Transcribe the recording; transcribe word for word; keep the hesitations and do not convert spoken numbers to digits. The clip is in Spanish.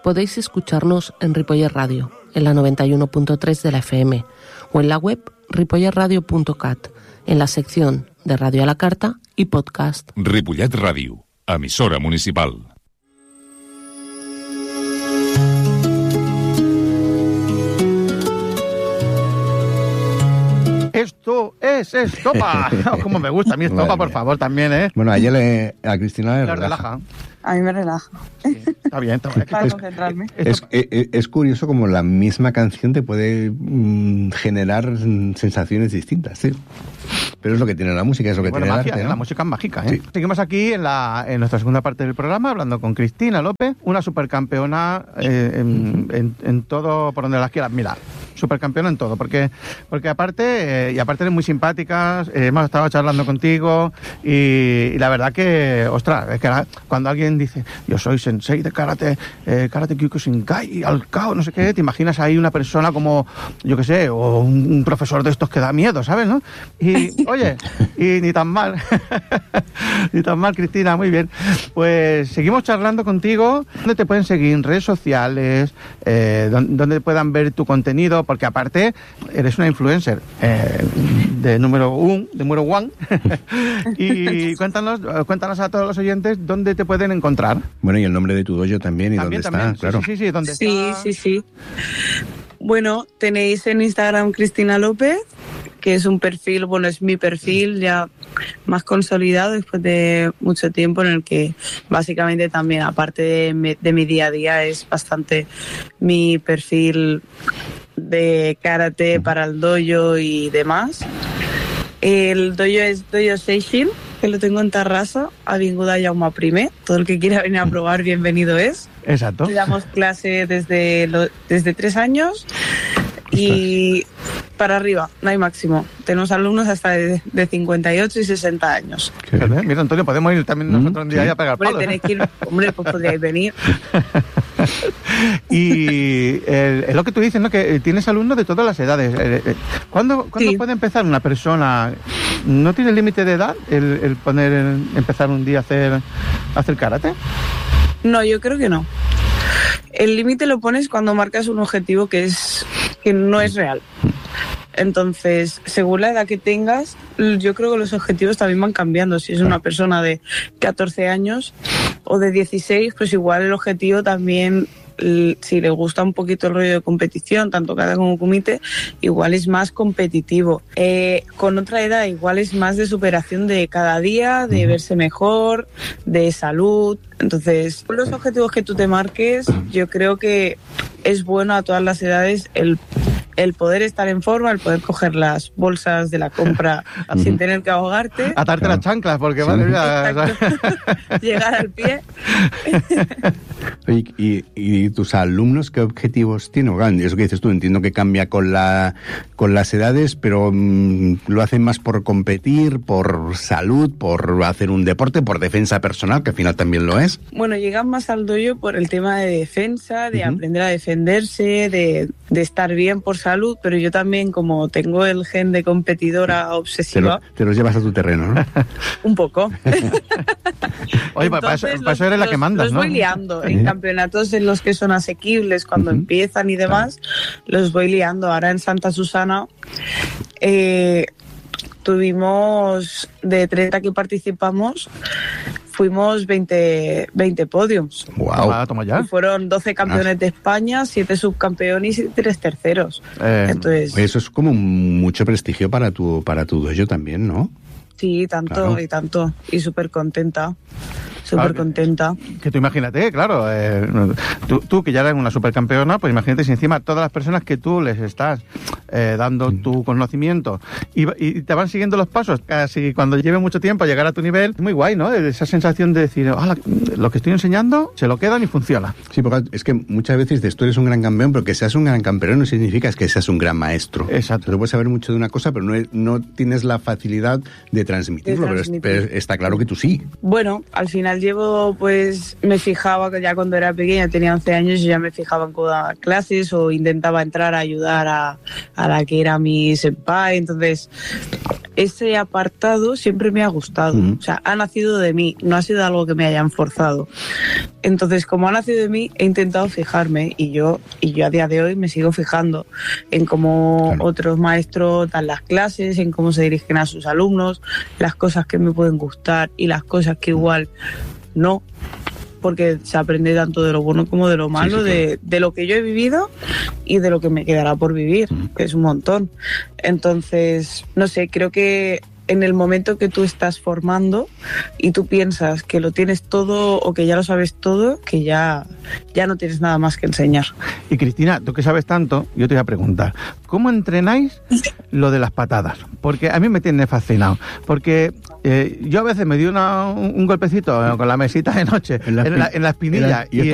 Podéis escucharnos en Ripollet Radio, en la noventa y uno punto tres de la F M, o en la web ripollet radio punto cat, en la sección de Radio a la Carta y podcast. Ripollet Radio, emisora municipal. Esto es Estopa. Oh, como me gusta a mí Estopa, por favor, también, ¿eh? Bueno, a ella le, a Cristina le La relaja. relaja. A mí me relaja. Sí, está bien, está bien. Para Es- concentrarme. Es, es, es curioso como la misma canción te puede mm, generar mm, sensaciones distintas, sí. Pero es lo que tiene la música, es lo que Bueno, tiene magia, el arte, ¿no? la música es mágica, ¿eh? Sí. Seguimos aquí en, la, en nuestra segunda parte del programa hablando con Cristina López, una supercampeona eh, en, en, en todo, por donde las quieras mirar. Supercampeona en todo, porque porque aparte, eh, y aparte eres muy simpática, eh, hemos estado charlando contigo y, y la verdad que, ostras, es que la- cuando alguien dice, yo soy sensei de karate, eh, karate Kyokushinkai, Alcao, no sé qué, te imaginas ahí una persona como, yo qué sé, o un, un profesor de estos que da miedo, ¿sabes, no? Y, oye, y ni tan mal, ni tan mal, Cristina, muy bien. Pues seguimos charlando contigo. ¿Dónde te pueden seguir? En redes sociales, eh, don- donde puedan ver tu contenido, porque aparte eres una influencer eh, de número uno, de número one. Y cuéntanos, eh, cuéntanos a todos los oyentes dónde te pueden encontrar. Bueno, y el nombre de tu dojo también, y También, dónde también. está, claro. Sí, sí, sí, ¿dónde Sí, está? sí, sí. Bueno, tenéis en Instagram Cristina López, que es un perfil, bueno, es mi perfil ya más consolidado después de mucho tiempo, en el que básicamente también, aparte de mi, de mi día a día, es bastante mi perfil de karate para el dojo y demás. El dojo es Dojo Seishin, que lo tengo en Tarrasa, Avinguda Jaume Primer. Todo el que quiera venir a probar, bienvenido es. Exacto. Damos clase desde, lo- desde tres años y para arriba, no hay máximo. Tenemos alumnos hasta de, de cincuenta y ocho y sesenta años. Qué bien. Mira, Antonio, podemos ir también Mm, nosotros un día sí. ahí a pegar Hombre, palos. tenéis que ir, hombre, pues podríais venir. Y eh, es lo que tú dices, ¿no? Que tienes alumnos de todas las edades. Eh, eh, ¿Cuándo, ¿cuándo Sí. puede empezar una persona? ¿No tiene límite de edad el, el poner, el- empezar un día a hacer, a hacer karate? No, yo creo que no. El límite lo pones cuando marcas un objetivo que es que no es real. Entonces, según la edad que tengas, yo creo que los objetivos también van cambiando. Si es una persona de catorce años o de dieciséis, pues igual el objetivo también, l- si le gusta un poquito el rollo de competición, tanto kata como kumite, igual es más competitivo. Eh, con otra edad igual es más de superación de cada día, de verse mejor, de salud. Entonces, con los objetivos que tú te marques, yo creo que es bueno a todas las edades el el poder estar en forma, el poder coger las bolsas de la compra sin tener que ahogarte, Atarte Claro. las chanclas, porque Sí. madre mía. Exacto. llegar al pie. Oye, y, y tus alumnos, ¿qué objetivos tienen? Bueno, eso que dices tú, entiendo que cambia con la con las edades, pero mm, lo hacen más por competir, por salud, por hacer un deporte, por defensa personal, que al final también lo es. Bueno, llegan más al dojo por el tema de defensa, de Ujú. aprender a defenderse, de, de estar bien por salud, pero yo también, como tengo el gen de competidora Te, lo- obsesiva, te los llevas a tu terreno, ¿no? un poco. Oye, para eso, Entonces, para eso eres la los- que mandas, los ¿no? voy liando Sí. en campeonatos en los que son asequibles cuando Ujú. empiezan y demás, los voy liando. Ahora en Santa Susana eh, tuvimos de treinta que participamos, fuimos veinte, veinte podiums. Wow. Toma, toma ya. Y fueron doce campeones de España, siete subcampeones y tres terceros. Eh, Entonces, Oye, eso es como mucho prestigio para tu para tu dojo también, ¿no? sí, tanto Claro. y tanto. Y súper contenta. Súper Claro. contenta. Que tú imagínate, claro, eh, tú, tú que ya eres una supercampeona, pues imagínate si encima todas las personas que tú les estás eh, dando tu conocimiento y, y te van siguiendo los pasos, casi cuando lleve mucho tiempo a llegar a tu nivel, es muy guay, ¿no? Esa sensación de decir, "Hala, lo que estoy enseñando se lo quedan y funciona". Sí, porque es que muchas veces dices, tú eres un gran campeón, pero que seas un gran campeón no significa que seas un gran maestro. Exacto. Tú puedes saber mucho de una cosa, pero no, es- no tienes la facilidad de transmitirlo, De pero es- transmitir. pero está claro que tú sí. Bueno, al final final llevo, pues, me fijaba que ya cuando era pequeña, tenía once años, yo ya me fijaba en cada clases o intentaba entrar a ayudar a, a la que era mi senpai. Entonces, ese apartado siempre me ha gustado. Uh-huh. O sea, ha nacido de mí, no ha sido algo que me hayan forzado. Entonces, como ha nacido de mí, he intentado fijarme y yo, y yo a día de hoy me sigo fijando en cómo claro. otros maestros dan las clases, en cómo se dirigen a sus alumnos, las cosas que me pueden gustar y las cosas que igual no, porque se aprende tanto de lo bueno como de lo malo, sí, sí, claro. de, de lo que yo he vivido y de lo que me quedará por vivir, uh-huh. que es un montón. Entonces, no sé, creo que en el momento que tú estás formando y tú piensas que lo tienes todo o que ya lo sabes todo, que ya, ya no tienes nada más que enseñar. Y Cristina, tú que sabes tanto, yo te voy a preguntar, ¿cómo entrenáis lo de las patadas? Porque a mí me tiene fascinado, porque eh, yo a veces me di una, un golpecito con la mesita de noche, en la, en la, en la espinilla, y, y,